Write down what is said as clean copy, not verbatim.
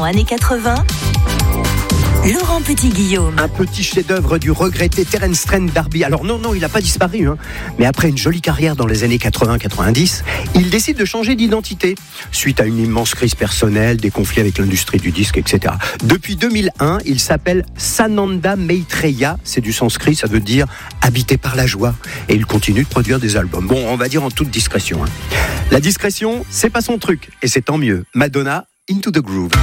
années 80. Laurent Petit-Guillaume. Un petit chef-d'œuvre du regretté Terence Trent D'Arby. Alors non, il n'a pas disparu, mais après une jolie carrière dans les années 80-90, il décide de changer d'identité, suite à une immense crise personnelle, des conflits avec l'industrie du disque, etc. Depuis 2001, il s'appelle Sananda Maitreya, c'est du sanskrit, ça veut dire habité par la joie, et il continue de produire des albums. Bon, on va dire en toute discrétion. La discrétion, c'est pas son truc, et c'est tant mieux. Madonna, Into the Groove.